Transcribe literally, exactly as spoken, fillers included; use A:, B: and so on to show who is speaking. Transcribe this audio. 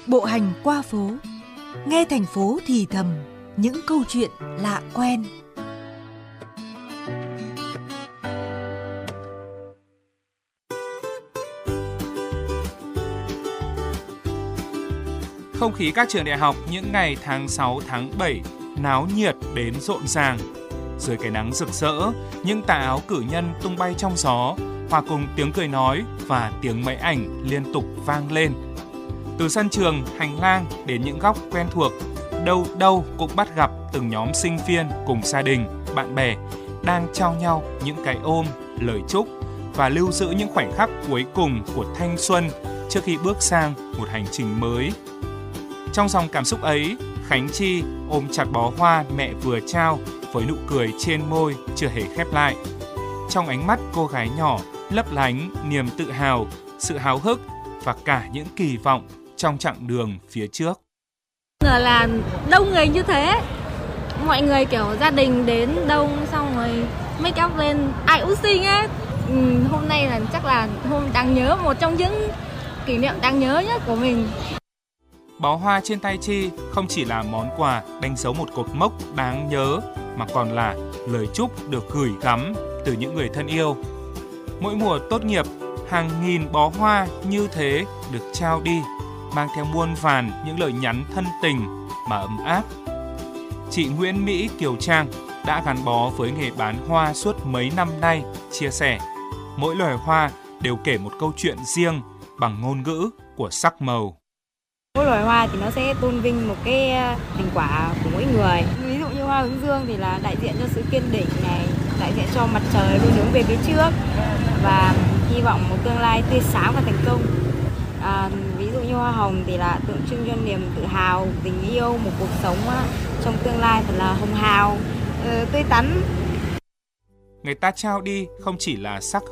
A: Bộ hành qua phố, nghe thành phố thì thầm những câu chuyện lạ quen.
B: Không khí các trường đại học những ngày tháng sáu, tháng bảy náo nhiệt đến rộn ràng. Dưới cái nắng rực rỡ, những tà áo cử nhân tung bay trong gió, hòa cùng tiếng cười nói và tiếng máy ảnh liên tục vang lên. Từ sân trường, hành lang đến những góc quen thuộc, đâu đâu cũng bắt gặp từng nhóm sinh viên cùng gia đình, bạn bè đang trao nhau những cái ôm, lời chúc và lưu giữ những khoảnh khắc cuối cùng của thanh xuân trước khi bước sang một hành trình mới. Trong dòng cảm xúc ấy, Khánh Chi ôm chặt bó hoa mẹ vừa trao với nụ cười trên môi chưa hề khép lại. Trong ánh mắt cô gái nhỏ lấp lánh niềm tự hào, sự háo hức và cả những kỳ vọng trong chặng đường phía trước.
C: Ngờ là đông người như thế, mọi người kiểu gia đình đến đông xong rồi make up lên, ai cũng xinh ấy. Ừ, hôm nay là chắc là hôm đáng nhớ, một trong những kỷ niệm đáng nhớ nhất của mình.
B: Bó hoa trên tay Chi không chỉ là món quà đánh dấu một cột mốc đáng nhớ, mà còn là lời chúc được gửi gắm từ những người thân yêu. Mỗi mùa tốt nghiệp, hàng nghìn bó hoa như thế được trao đi, mang theo muôn vàn những lời nhắn thân tình mà ấm áp. Chị Nguyễn Mỹ Kiều Trang đã gắn bó với nghề bán hoa suốt mấy năm nay, chia sẻ, mỗi loài hoa đều kể một câu chuyện riêng bằng ngôn ngữ của sắc màu.
D: Mỗi loài hoa thì nó sẽ tôn vinh một cái thành quả của mỗi người. Ví dụ như hoa hướng dương thì là đại diện cho sự kiên định này, đại diện cho mặt trời luôn hướng về phía trước và hy vọng một tương lai tươi sáng và thành công. À, ví dụ như hoa hồng thì là tượng trưng cho niềm tự hào, tình yêu, một cuộc sống trong tương lai thật là hồng hào, tươi tắn.
B: Người ta trao đi không chỉ là sắc